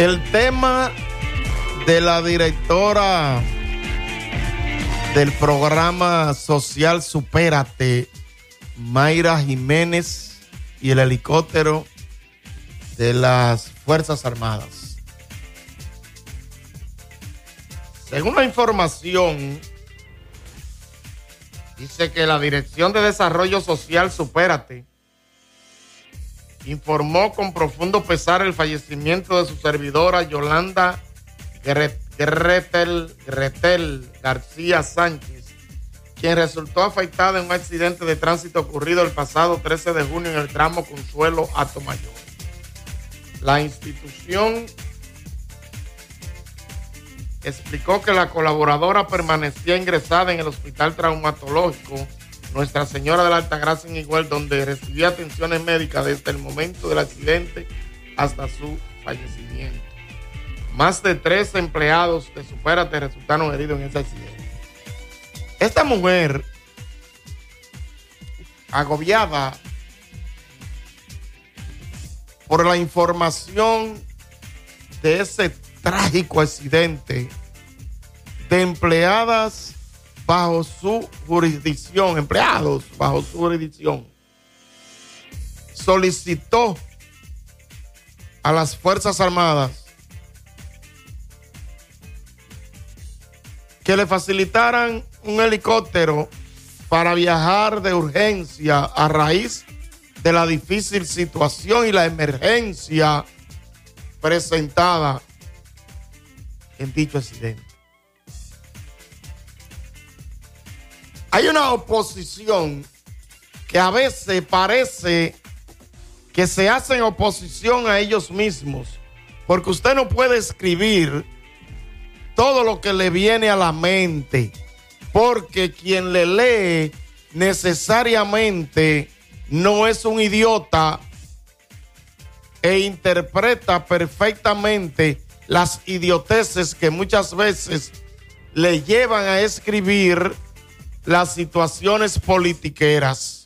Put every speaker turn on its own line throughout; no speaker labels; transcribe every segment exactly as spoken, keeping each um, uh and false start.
El tema de la directora del programa social Supérate, Mayra Jiménez, y el helicóptero de las Fuerzas Armadas. Según la información, dice que la Dirección de Desarrollo Social Supérate informó con profundo pesar el fallecimiento de su servidora Yolanda Gretel, Gretel García Sánchez, quien resultó afectada en un accidente de tránsito ocurrido el pasado trece de junio en el tramo Consuelo Atomayor. La institución explicó que la colaboradora permanecía ingresada en el Hospital Traumatológico Nuestra Señora de la Altagracia en Higüey, donde recibía atenciones médicas desde el momento del accidente hasta su fallecimiento. Más de tres empleados de Supérate resultaron heridos en ese accidente. Esta mujer, agobiada por la información de ese trágico accidente, de empleadas bajo su jurisdicción, empleados bajo su jurisdicción, solicitó a las Fuerzas Armadas que le facilitaran un helicóptero para viajar de urgencia a raíz de la difícil situación y la emergencia presentada en dicho accidente. Hay una oposición que a veces parece que se hacen oposición a ellos mismos, porque usted no puede escribir todo lo que le viene a la mente, porque quien le lee necesariamente no es un idiota e interpreta perfectamente las idioteces que muchas veces le llevan a escribir las situaciones politiqueras.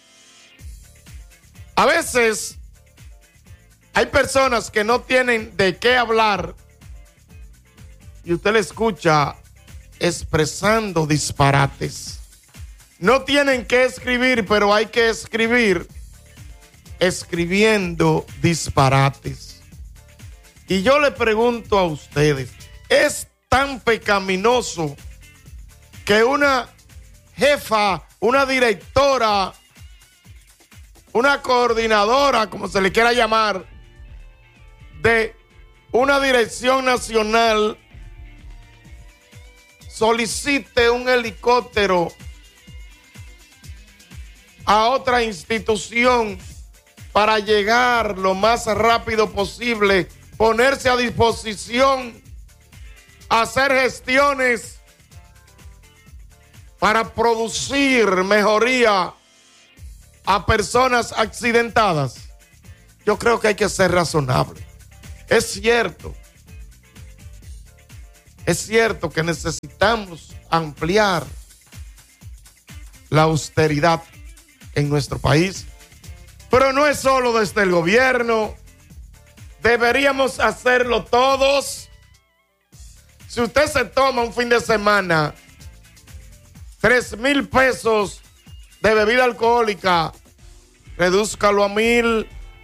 A veces hay personas que no tienen de qué hablar y usted le escucha expresando disparates. No tienen que escribir, pero hay que escribir escribiendo disparates. Y yo le pregunto a ustedes, ¿es tan pecaminoso que una jefa, una directora, una coordinadora, como se le quiera llamar, de una dirección nacional solicite un helicóptero a otra institución para llegar lo más rápido posible, ponerse a disposición, hacer gestiones para producir mejoría a personas accidentadas? Yo creo que hay que ser razonable. Es cierto, es cierto que necesitamos ampliar la austeridad en nuestro país, pero no es solo desde el gobierno. Deberíamos hacerlo todos. Si usted se toma un fin de semana tres mil pesos de bebida alcohólica, redúzcalo a mil.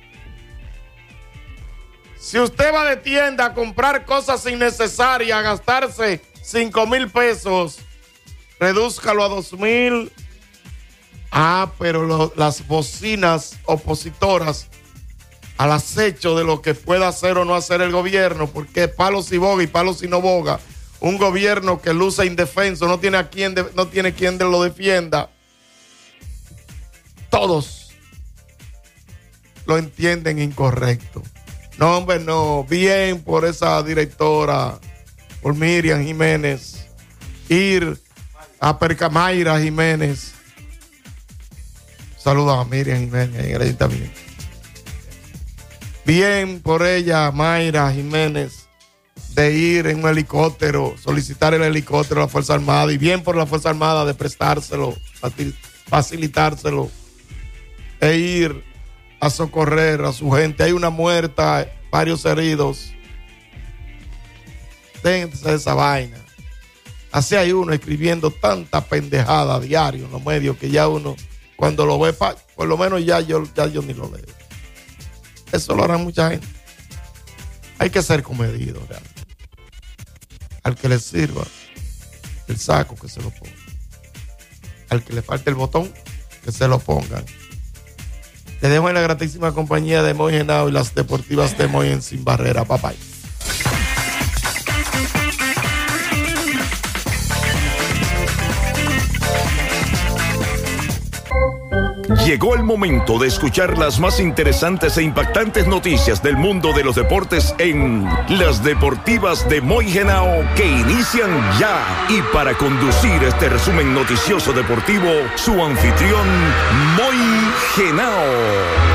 Si usted va de tienda a comprar cosas innecesarias, a gastarse cinco mil pesos, redúzcalo a dos mil. Ah, pero lo, las bocinas opositoras al acecho de lo que pueda hacer o no hacer el gobierno, porque palos y boga y palos y no boga. Un gobierno que luce indefenso, no tiene a quien de, no tiene quien de lo defienda. Todos lo entienden incorrecto. No, hombre, no. Bien por esa directora, por Miriam Jiménez, ir a Percamaira Jiménez. Saludos a Miriam Jiménez, ahí está bien. Bien por ella, Mayra Jiménez, de ir en un helicóptero, solicitar el helicóptero a la Fuerza Armada, y bien por la Fuerza Armada de prestárselo, facilitárselo, e ir a socorrer a su gente. Hay una muerta, varios heridos déjense de esa vaina. Así hay uno escribiendo tanta pendejada a diario en los medios que ya uno, cuando lo ve, pa, por lo menos ya yo, ya yo ni lo leo. Eso lo hará mucha gente. Hay que ser comedido, realmente. Al que le sirva el saco, que se lo ponga. Al que le falte el botón, que se lo pongan. Te dejo en la gratísima compañía de Moy Henao y las deportivas de Moy en Sin Barrera. Bye bye.
Llegó el momento de escuchar las más interesantes e impactantes noticias del mundo de los deportes en Las Deportivas de Moy Henao, que inician ya. Y para conducir este resumen noticioso deportivo, su anfitrión, Moy Henao.